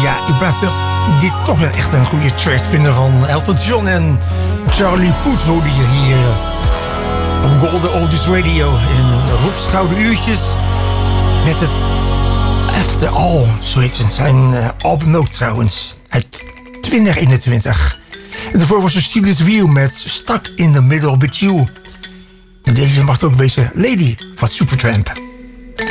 ik blijf dit toch echt een goede track vinden van Elton John en Charlie Puth hoorde je hier op Golden Oldies Radio in Roep's Gouden Uurtjes met het After All, zo heet zijn album ook trouwens, uit 2021. En daarvoor was een Steelers Wheel met Stuck in the Middle with You. En deze mag ook wezen Lady van Supertramp.